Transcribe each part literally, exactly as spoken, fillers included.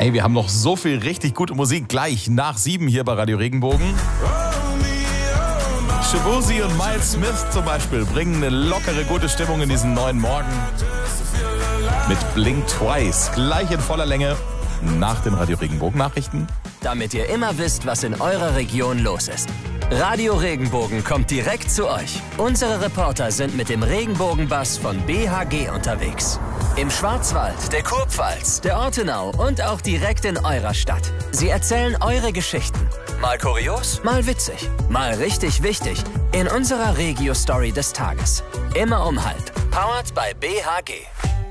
Hey, wir haben noch so viel richtig gute Musik gleich nach sieben hier bei Radio Regenbogen. Shaboozey und Miles Smith zum Beispiel bringen eine lockere, gute Stimmung in diesen neuen Morgen. Mit Blink Twice, gleich in voller Länge nach den Radio Regenbogen Nachrichten. Damit ihr immer wisst, was in eurer Region los ist. Radio Regenbogen kommt direkt zu euch. Unsere Reporter sind mit dem Regenbogenbus von B H G unterwegs. Im Schwarzwald, der Kurpfalz, der Ortenau und auch direkt in eurer Stadt. Sie erzählen eure Geschichten. Mal kurios, mal witzig, mal richtig wichtig. In unserer Regio-Story des Tages. Immer um halb. Powered by B H G.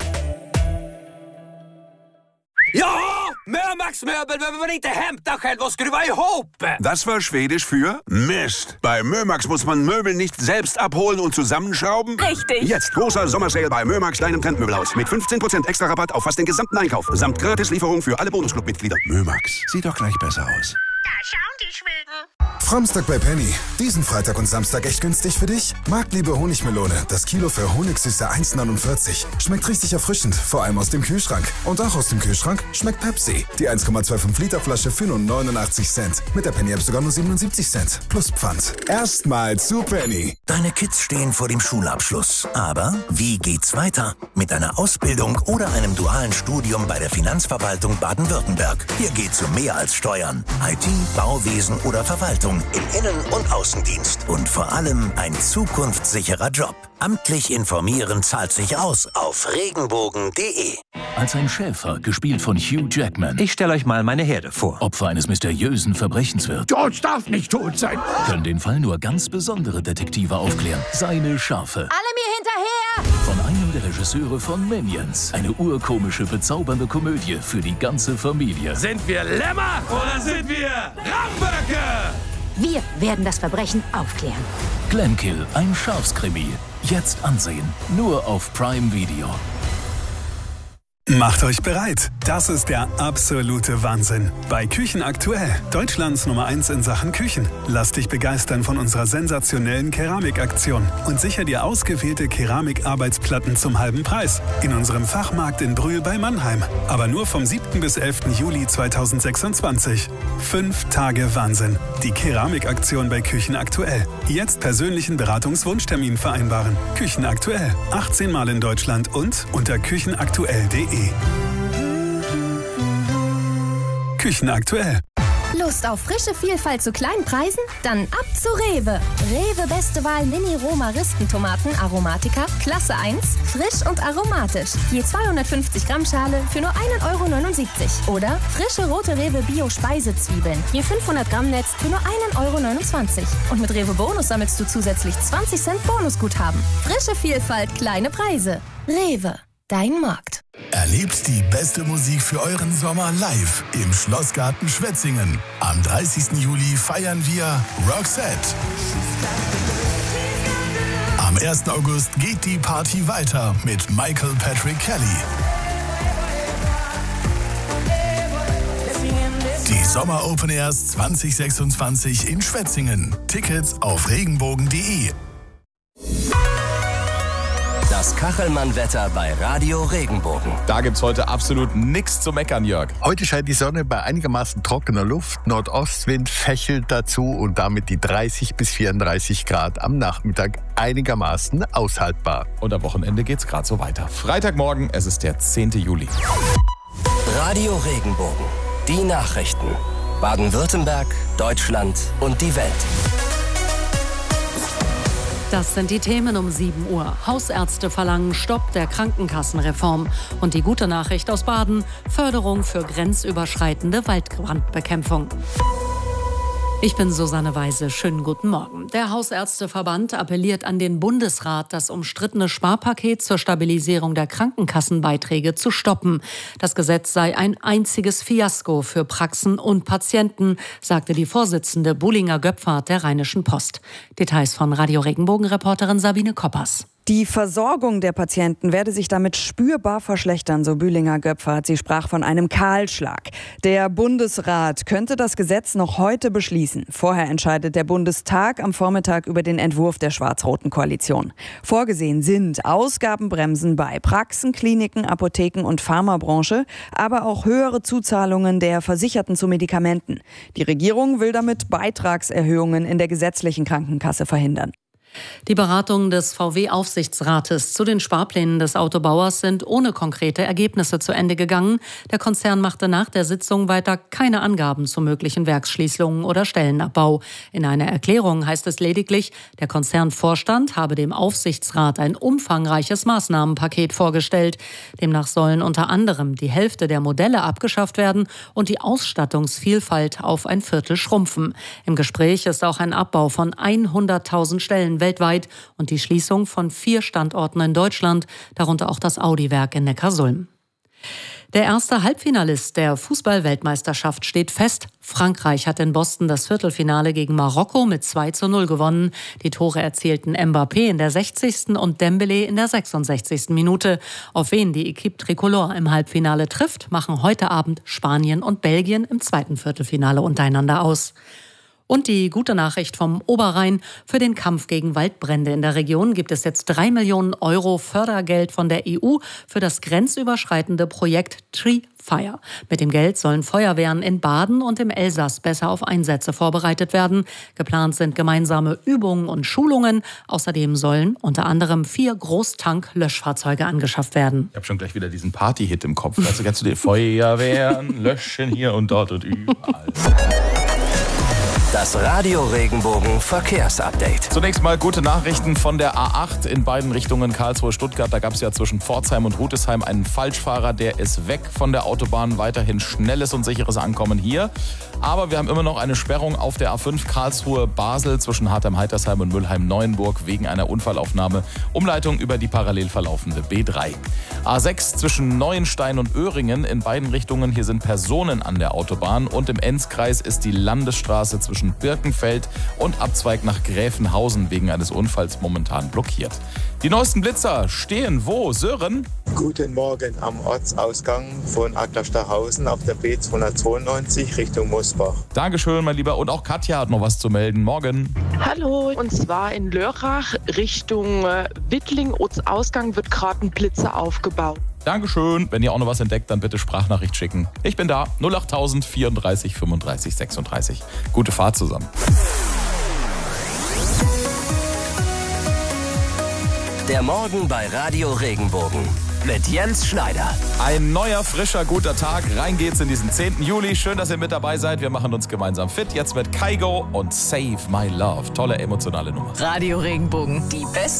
Ja, Mörmax Möbel behöver man inte hämta själv och skruva ihop. Das war Schwedisch für Mist. Bei Mörmax muss man Möbel nicht selbst abholen und zusammenschrauben. Richtig. Jetzt großer Sommersale bei Mörmax, deinem Trendmöbelhaus. Mit fünfzehn Prozent extra Rabatt auf fast den gesamten Einkauf. Samt Gratislieferung für alle Bonusclub-Mitglieder. Mörmax, sieht doch gleich besser aus. Da schauen die Schweden. Framstag bei Penny. Diesen Freitag und Samstag echt günstig für dich? Marktliebe Honigmelone. Das Kilo für Honigsüße eins neunundvierzig. Schmeckt richtig erfrischend, vor allem aus dem Kühlschrank. Und auch aus dem Kühlschrank schmeckt Pepsi. Die eins Komma fünfundzwanzig Liter Flasche für nur neunundachtzig Cent. Mit der Penny-App sogar nur siebenundsiebzig Cent. Plus Pfand. Erstmal zu Penny. Deine Kids stehen vor dem Schulabschluss. Aber wie geht's weiter? Mit einer Ausbildung oder einem dualen Studium bei der Finanzverwaltung Baden-Württemberg. Hier geht's um mehr als Steuern. I T, Bauwesen oder Verwaltung. Im Innen- und Außendienst. Und vor allem ein zukunftssicherer Job. Amtlich informieren zahlt sich aus auf regenbogen punkt de. Als ein Schäfer, gespielt von Hugh Jackman. Ich stelle euch mal meine Herde vor. Opfer eines mysteriösen Verbrechens wird. George darf nicht tot sein. Können den Fall nur ganz besondere Detektive aufklären. Seine Schafe. Alle mir hinterher! Von einem der Regisseure von Minions. Eine urkomische, bezaubernde Komödie für die ganze Familie. Sind wir Lämmer oder sind wir Ramböcke? Wir werden das Verbrechen aufklären. Glenkill, ein Schafskrimi. Jetzt ansehen. Nur auf Prime Video. Macht euch bereit. Das ist der absolute Wahnsinn. Bei Küchen aktuell. Deutschlands Nummer eins in Sachen Küchen. Lass dich begeistern von unserer sensationellen Keramikaktion und sicher dir ausgewählte Keramikarbeitsplatten zum halben Preis. In unserem Fachmarkt in Brühl bei Mannheim. Aber nur vom siebten bis elften Juli zweitausendsechsundzwanzig. Fünf Tage Wahnsinn. Die Keramikaktion bei Küchen aktuell. Jetzt persönlichen Beratungswunschtermin vereinbaren. Küchen aktuell. achtzehn Mal in Deutschland und unter küchenaktuell punkt de. Küchen aktuell. Lust auf frische Vielfalt zu kleinen Preisen? Dann ab zu Rewe. Rewe Beste Wahl Mini-Roma-Ristentomaten Aromatica, Klasse eins, frisch und aromatisch. Je zweihundertfünfzig Gramm Schale für nur ein Euro neunundsiebzig. Oder frische rote Rewe Bio-Speisezwiebeln. Je fünfhundert Gramm Netz für nur ein Euro neunundzwanzig. Und mit Rewe Bonus sammelst du zusätzlich zwanzig Cent Bonusguthaben. Frische Vielfalt, kleine Preise. Rewe. Dein Markt. Erlebt die beste Musik für euren Sommer live im Schlossgarten Schwetzingen. Am dreißigsten Juli feiern wir Roxette. Am ersten August geht die Party weiter mit Michael Patrick Kelly. Die Sommer Open Airs zwanzig sechsundzwanzig in Schwetzingen. Tickets auf regenbogen punkt de. Das Kachelmann-Wetter bei Radio Regenbogen. Da gibt's heute absolut nichts zu meckern, Jörg. Heute scheint die Sonne bei einigermaßen trockener Luft. Nordostwind fächelt dazu und damit die dreißig bis vierunddreißig Grad am Nachmittag einigermaßen aushaltbar. Und am Wochenende geht's gerade so weiter. Freitagmorgen, es ist der zehnte Juli. Radio Regenbogen. Die Nachrichten. Baden-Württemberg, Deutschland und die Welt. Das sind die Themen um sieben Uhr. Hausärzte verlangen Stopp der Krankenkassenreform. Und die gute Nachricht aus Baden: Förderung für grenzüberschreitende Waldbrandbekämpfung. Ich bin Susanne Weise. Schönen guten Morgen. Der Hausärzteverband appelliert an den Bundesrat, das umstrittene Sparpaket zur Stabilisierung der Krankenkassenbeiträge zu stoppen. Das Gesetz sei ein einziges Fiasko für Praxen und Patienten, sagte die Vorsitzende Bullinger Göpfert der Rheinischen Post. Details von Radio Regenbogen-Reporterin Sabine Koppers. Die Versorgung der Patienten werde sich damit spürbar verschlechtern, so Bühlinger-Göpfert. Sie sprach von einem Kahlschlag. Der Bundesrat könnte das Gesetz noch heute beschließen. Vorher entscheidet der Bundestag am Vormittag über den Entwurf der schwarz-roten Koalition. Vorgesehen sind Ausgabenbremsen bei Praxen, Kliniken, Apotheken und Pharmabranche, aber auch höhere Zuzahlungen der Versicherten zu Medikamenten. Die Regierung will damit Beitragserhöhungen in der gesetzlichen Krankenkasse verhindern. Die Beratungen des V W-Aufsichtsrates zu den Sparplänen des Autobauers sind ohne konkrete Ergebnisse zu Ende gegangen. Der Konzern machte nach der Sitzung weiter keine Angaben zu möglichen Werksschließungen oder Stellenabbau. In einer Erklärung heißt es lediglich, der Konzernvorstand habe dem Aufsichtsrat ein umfangreiches Maßnahmenpaket vorgestellt. Demnach sollen unter anderem die Hälfte der Modelle abgeschafft werden und die Ausstattungsvielfalt auf ein Viertel schrumpfen. Im Gespräch ist auch ein Abbau von hunderttausend Stellen weltweit und die Schließung von vier Standorten in Deutschland, darunter auch das Audi-Werk in Neckarsulm. Der erste Halbfinalist der Fußball-Weltmeisterschaft steht fest. Frankreich hat in Boston das Viertelfinale gegen Marokko mit zwei zu null gewonnen. Die Tore erzielten Mbappé in der sechzigsten und Dembélé in der sechsundsechzigsten Minute. Auf wen die Equipe Tricolore im Halbfinale trifft, machen heute Abend Spanien und Belgien im zweiten Viertelfinale untereinander aus. Und die gute Nachricht vom Oberrhein: Für den Kampf gegen Waldbrände in der Region gibt es jetzt drei Millionen Euro Fördergeld von der E U für das grenzüberschreitende Projekt Tree Fire. Mit dem Geld sollen Feuerwehren in Baden und im Elsass besser auf Einsätze vorbereitet werden. Geplant sind gemeinsame Übungen und Schulungen. Außerdem sollen unter anderem vier Großtank-Löschfahrzeuge angeschafft werden. Ich habe schon gleich wieder diesen Party-Hit im Kopf. Also kennst du den Feuerwehren löschen hier und dort und überall. Das Radio Regenbogen Verkehrsupdate. Zunächst mal gute Nachrichten von der A acht in beiden Richtungen Karlsruhe-Stuttgart. Da gab es ja zwischen Pforzheim und Rüdesheim einen Falschfahrer, der ist weg von der Autobahn. Weiterhin schnelles und sicheres Ankommen hier. Aber wir haben immer noch eine Sperrung auf der A fünf Karlsruhe-Basel zwischen Hartheim-Heitersheim und Mülheim-Neuenburg wegen einer Unfallaufnahme. Umleitung über die parallel verlaufende B drei. A sechs zwischen Neuenstein und Öhringen in beiden Richtungen. Hier sind Personen an der Autobahn. Und im Enzkreis ist die Landesstraße zwischen Birkenfeld und Abzweig nach Gräfenhausen wegen eines Unfalls momentan blockiert. Die neuesten Blitzer stehen wo, Sören? Guten Morgen am Ortsausgang von Adlerstachhausen auf der B zweihundertzweiundneunzig Richtung Mosbach. Dankeschön, mein Lieber. Und auch Katja hat noch was zu melden. Morgen. Hallo, und zwar in Lörrach Richtung Wittling, Ortsausgang wird gerade ein Blitzer aufgebaut. Dankeschön. Wenn ihr auch noch was entdeckt, dann bitte Sprachnachricht schicken. Ich bin da. null achttausend vierunddreißig fünfunddreißig sechsunddreißig. Gute Fahrt zusammen. Der Morgen bei Radio Regenbogen mit Jens Schneider. Ein neuer, frischer, guter Tag. Rein geht's in diesen zehnten Juli. Schön, dass ihr mit dabei seid. Wir machen uns gemeinsam fit. Jetzt mit Kygo und Save My Love. Tolle emotionale Nummer. Radio Regenbogen. Die besten